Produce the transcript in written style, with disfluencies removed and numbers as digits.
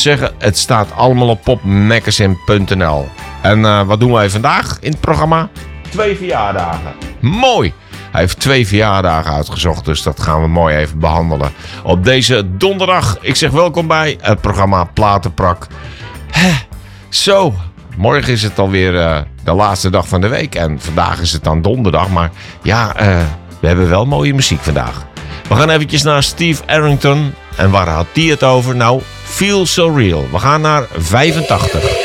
zeggen, het staat allemaal op popmagazine.nl. En wat doen wij vandaag in het programma? 2 verjaardagen. Mooi! Hij heeft 2 verjaardagen uitgezocht, dus dat gaan we mooi even behandelen. Op deze donderdag, ik zeg welkom bij het programma Platenprak. Zo, morgen is het alweer de laatste dag van de week. En vandaag is het dan donderdag, maar ja, we hebben wel mooie muziek vandaag. We gaan eventjes naar Steve Arrington. En waar had hij het over? Nou, Feel So Real. We gaan naar 85.